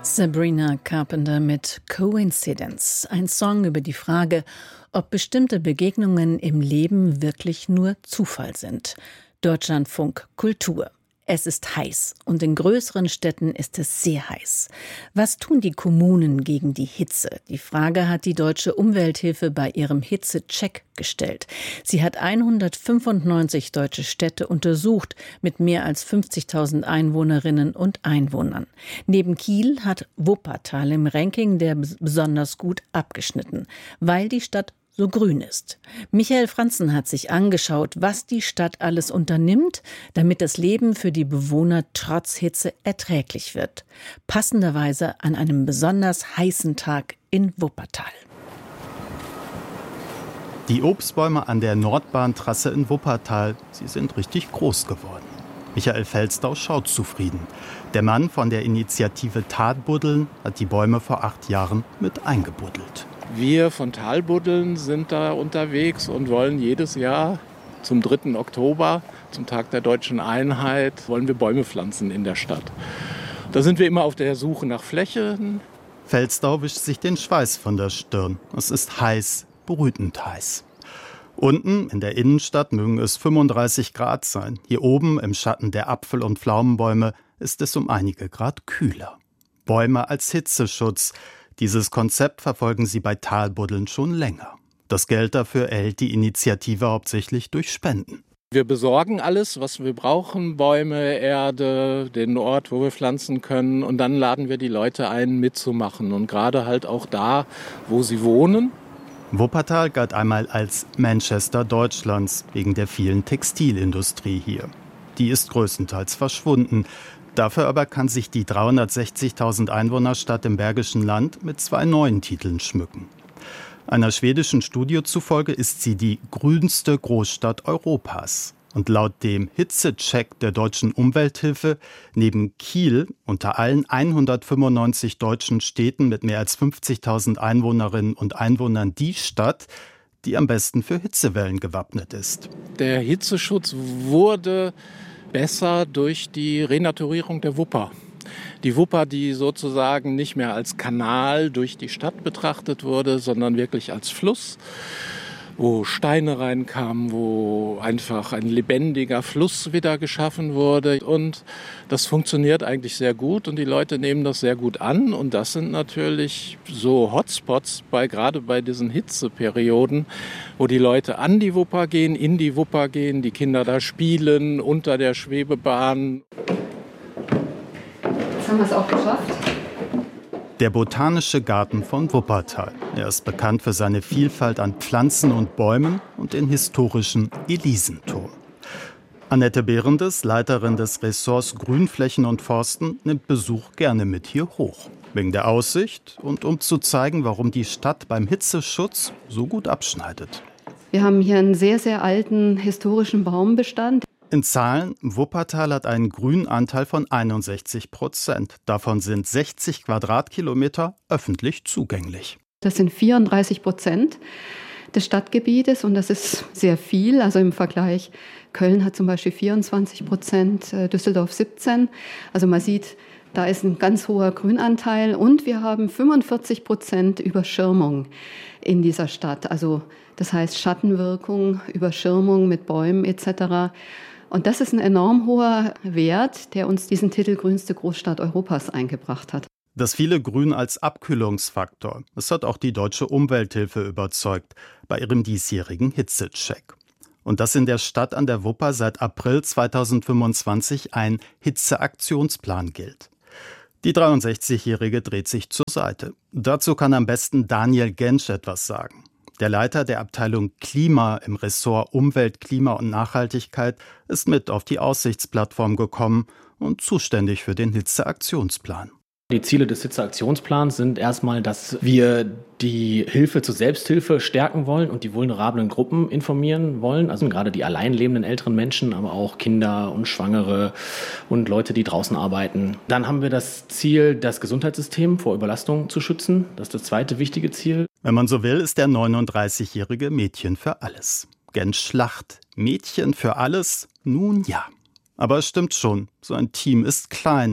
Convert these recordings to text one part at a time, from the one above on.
Sabrina Carpenter mit Coincidence, ein Song über die Frage, ob bestimmte Begegnungen im Leben wirklich nur Zufall sind. Deutschlandfunk Kultur. Es ist heiß und in größeren Städten ist es sehr heiß. Was tun die Kommunen gegen die Hitze? Die Frage hat die Deutsche Umwelthilfe bei ihrem Hitzecheck gestellt. Sie hat 195 deutsche Städte untersucht mit mehr als 50.000 Einwohnerinnen und Einwohnern. Neben Kiel hat Wuppertal im Ranking besonders gut abgeschnitten, weil die Stadt so grün ist. Michael Franzen hat sich angeschaut, was die Stadt alles unternimmt, damit das Leben für die Bewohner trotz Hitze erträglich wird. Passenderweise an einem besonders heißen Tag in Wuppertal. Die Obstbäume an der Nordbahntrasse in Wuppertal, sie sind richtig groß geworden. Michael Felstau schaut zufrieden. Der Mann von der Initiative Talbuddeln hat die Bäume vor 8 Jahren mit eingebuddelt. Wir von Talbuddeln sind da unterwegs und wollen jedes Jahr zum 3. Oktober, zum Tag der Deutschen Einheit, wollen wir Bäume pflanzen in der Stadt. Da sind wir immer auf der Suche nach Flächen. Felstau wischt sich den Schweiß von der Stirn. Es ist heiß, brütend heiß. Unten in der Innenstadt mögen es 35 Grad sein. Hier oben im Schatten der Apfel- und Pflaumenbäume ist es um einige Grad kühler. Bäume als Hitzeschutz. Dieses Konzept verfolgen sie bei Talbuddeln schon länger. Das Geld dafür erhält die Initiative hauptsächlich durch Spenden. Wir besorgen alles, was wir brauchen, Bäume, Erde, den Ort, wo wir pflanzen können. Und dann laden wir die Leute ein, mitzumachen. Und gerade halt auch da, wo sie wohnen. Wuppertal galt einmal als Manchester Deutschlands wegen der vielen Textilindustrie hier. Die ist größtenteils verschwunden. Dafür aber kann sich die 360.000 Einwohnerstadt im Bergischen Land mit 2 neuen Titeln schmücken. Einer schwedischen Studie zufolge ist sie die grünste Großstadt Europas. Und laut dem Hitzecheck der Deutschen Umwelthilfe neben Kiel unter allen 195 deutschen Städten mit mehr als 50.000 Einwohnerinnen und Einwohnern die Stadt, die am besten für Hitzewellen gewappnet ist. Der Hitzeschutz wurde besser durch die Renaturierung der Wupper. Die Wupper, die sozusagen nicht mehr als Kanal durch die Stadt betrachtet wurde, sondern wirklich als Fluss, wo Steine reinkamen, wo einfach ein lebendiger Fluss wieder geschaffen wurde. Und das funktioniert eigentlich sehr gut und die Leute nehmen das sehr gut an. Und das sind natürlich so Hotspots, gerade bei diesen Hitzeperioden, wo die Leute an die Wupper gehen, in die Wupper gehen, die Kinder da spielen, unter der Schwebebahn. Jetzt haben wir es auch geschafft. Der Botanische Garten von Wuppertal. Er ist bekannt für seine Vielfalt an Pflanzen und Bäumen und den historischen Elisenturm. Annette Behrendes, Leiterin des Ressorts Grünflächen und Forsten, nimmt Besuch gerne mit hier hoch. Wegen der Aussicht und um zu zeigen, warum die Stadt beim Hitzeschutz so gut abschneidet. Wir haben hier einen sehr, sehr alten historischen Baumbestand. In Zahlen, Wuppertal hat einen Grünanteil von 61%. Davon sind 60 Quadratkilometer öffentlich zugänglich. Das sind 34% des Stadtgebietes und das ist sehr viel. Also im Vergleich, Köln hat zum Beispiel 24%, Düsseldorf 17%. Also man sieht, da ist ein ganz hoher Grünanteil und wir haben 45% Überschirmung in dieser Stadt. Also das heißt Schattenwirkung, Überschirmung mit Bäumen etc. Und das ist ein enorm hoher Wert, der uns diesen Titel grünste Großstadt Europas eingebracht hat. Das viele Grün als Abkühlungsfaktor, das hat auch die Deutsche Umwelthilfe überzeugt bei ihrem diesjährigen Hitzecheck. Und dass in der Stadt an der Wupper seit April 2025 ein Hitzeaktionsplan gilt. Die 63-Jährige dreht sich zur Seite. Dazu kann am besten Daniel Gensch etwas sagen. Der Leiter der Abteilung Klima im Ressort Umwelt, Klima und Nachhaltigkeit ist mit auf die Aussichtsplattform gekommen und zuständig für den Hitzeaktionsplan. Die Ziele des Hitzeaktionsplans sind erstmal, dass wir die Hilfe zur Selbsthilfe stärken wollen und die vulnerablen Gruppen informieren wollen. Also gerade die allein lebenden älteren Menschen, aber auch Kinder und Schwangere und Leute, die draußen arbeiten. Dann haben wir das Ziel, das Gesundheitssystem vor Überlastung zu schützen. Das ist das zweite wichtige Ziel. Wenn man so will, ist der 39-jährige Mädchen für alles. Gensch lacht. Mädchen für alles? Nun ja. Aber es stimmt schon, so ein Team ist klein.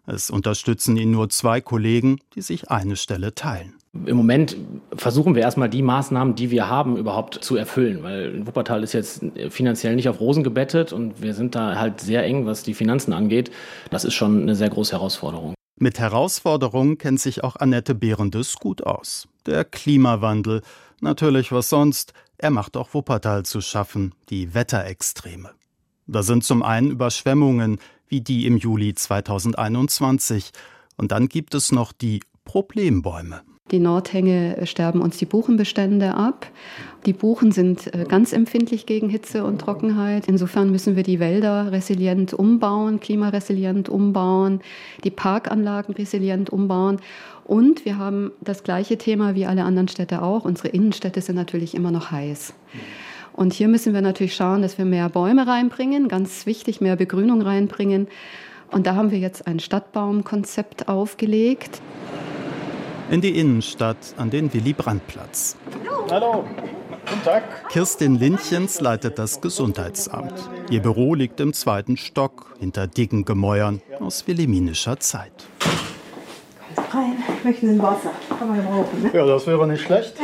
Es unterstützen ihn nur 2 Kollegen, die sich eine Stelle teilen. Im Moment versuchen wir erstmal die Maßnahmen, die wir haben, überhaupt zu erfüllen, weil Wuppertal ist jetzt finanziell nicht auf Rosen gebettet und wir sind da halt sehr eng, was die Finanzen angeht. Das ist schon eine sehr große Herausforderung. Mit Herausforderungen kennt sich auch Annette Behrendes gut aus. Der Klimawandel, natürlich was sonst, er macht auch Wuppertal zu schaffen, die Wetterextreme. Da sind zum einen Überschwemmungen, wie die im Juli 2021. Und dann gibt es noch die Problembäume. Die Nordhänge sterben uns die Buchenbestände ab. Die Buchen sind ganz empfindlich gegen Hitze und Trockenheit. Insofern müssen wir die Wälder resilient umbauen, klimaresilient umbauen, die Parkanlagen resilient umbauen. Und wir haben das gleiche Thema wie alle anderen Städte auch. Unsere Innenstädte sind natürlich immer noch heiß. Und hier müssen wir natürlich schauen, dass wir mehr Bäume reinbringen, ganz wichtig, mehr Begrünung reinbringen. Und da haben wir jetzt ein Stadtbaumkonzept aufgelegt. In die Innenstadt an den Willy-Brandt-Platz. Hallo, guten Tag. Kirstin Lindchens leitet das Gesundheitsamt. Ihr Büro liegt im 2. Stock hinter dicken Gemäuern aus wilhelminischer Zeit. Kommt rein, möchten Sie ein Wasser? Kann man brauchen, ne? Ja, das wäre nicht schlecht.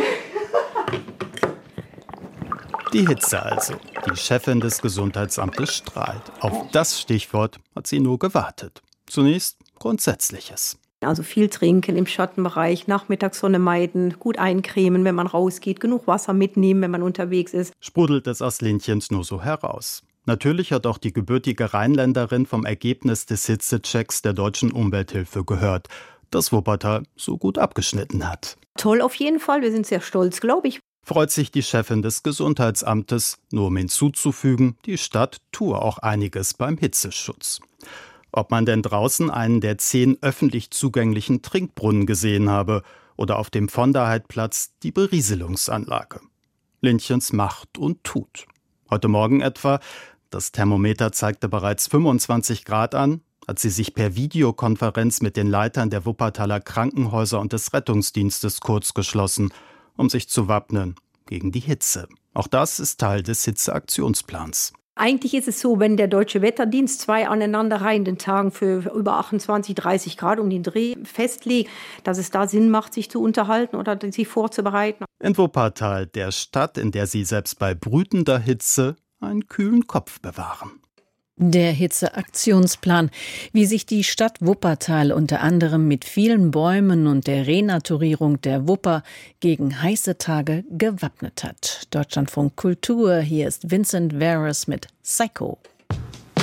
Die Hitze also. Die Chefin des Gesundheitsamtes strahlt. Auf das Stichwort hat sie nur gewartet. Zunächst Grundsätzliches. Also viel trinken im Schattenbereich, Nachmittagssonne meiden, gut eincremen, wenn man rausgeht, genug Wasser mitnehmen, wenn man unterwegs ist. Sprudelt es aus Lindchens nur so heraus. Natürlich hat auch die gebürtige Rheinländerin vom Ergebnis des Hitzechecks der Deutschen Umwelthilfe gehört, dass Wuppertal so gut abgeschnitten hat. Toll auf jeden Fall, wir sind sehr stolz, glaube ich. Freut sich die Chefin des Gesundheitsamtes, nur um hinzuzufügen, die Stadt tue auch einiges beim Hitzeschutz. Ob man denn draußen einen der 10 öffentlich zugänglichen Trinkbrunnen gesehen habe oder auf dem Vonderheidplatz die Berieselungsanlage. Lindchens macht und tut. Heute Morgen etwa, das Thermometer zeigte bereits 25 Grad an, hat sie sich per Videokonferenz mit den Leitern der Wuppertaler Krankenhäuser und des Rettungsdienstes kurzgeschlossen, um sich zu wappnen gegen die Hitze. Auch das ist Teil des Hitzeaktionsplans. Eigentlich ist es so, wenn der Deutsche Wetterdienst 2 aneinanderreihenden Tagen für über 28, 30 Grad um den Dreh festlegt, dass es da Sinn macht, sich zu unterhalten oder sich vorzubereiten. In Wuppertal, der Stadt, in der sie selbst bei brütender Hitze einen kühlen Kopf bewahren. Der Hitzeaktionsplan, wie sich die Stadt Wuppertal unter anderem mit vielen Bäumen und der Renaturierung der Wupper gegen heiße Tage gewappnet hat. Deutschlandfunk Kultur, hier ist Vincent Veres mit Psycho.